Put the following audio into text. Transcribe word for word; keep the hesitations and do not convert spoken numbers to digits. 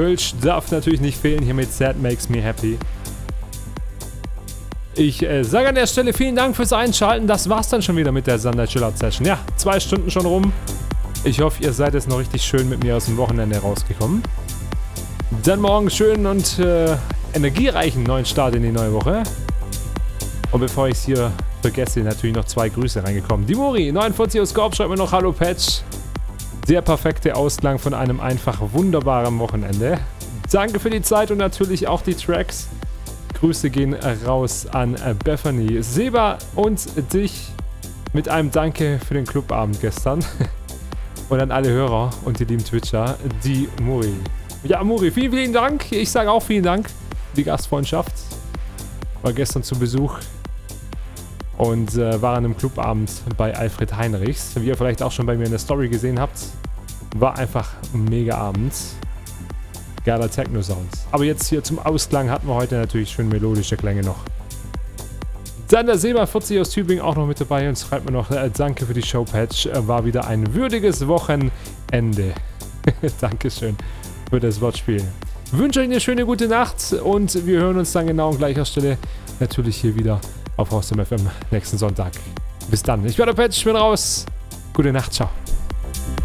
Kölsch darf natürlich nicht fehlen hier mit That Makes Me Happy. Ich äh, sage an der Stelle vielen Dank fürs Einschalten. Das war's dann schon wieder mit der Sunday Chillout Session. Ja, zwei Stunden schon rum. Ich hoffe, ihr seid jetzt noch richtig schön mit mir aus dem Wochenende rausgekommen. Dann morgen schönen und äh, energiereichen neuen Start in die neue Woche. Und bevor ich es hier vergesse, natürlich noch zwei Grüße reingekommen. Die Mori, neunundvierzig aus Korb, schreibt mir noch Hallo Patch. Der perfekte Ausklang von einem einfach wunderbaren Wochenende. Danke für die Zeit und natürlich auch die Tracks. Grüße gehen raus an Bethany, Seba und dich mit einem Danke für den Clubabend gestern. Und an alle Hörer und die lieben Twitcher, die Muri. Ja, Muri, vielen, vielen Dank. Ich sage auch vielen Dank für die Gastfreundschaft. War gestern zu Besuch und äh, war an einem Clubabend bei Alfred Heinrichs. Wie ihr vielleicht auch schon bei mir in der Story gesehen habt, war einfach ein mega Abend. Geiler Techno-Sound. Aber jetzt hier zum Ausklang hatten wir heute natürlich schön melodische Klänge noch. Dann der Seba vierzig aus Tübingen auch noch mit dabei und schreibt mir noch, äh, danke für die Showpatch. Äh, war wieder ein würdiges Wochenende. Dankeschön für das Wortspiel. Wünsche euch eine schöne gute Nacht und wir hören uns dann genau an gleicher Stelle natürlich hier wieder auf Hausdom F M nächsten Sonntag. Bis dann. Ich bin der Patch, bin raus. Gute Nacht, ciao.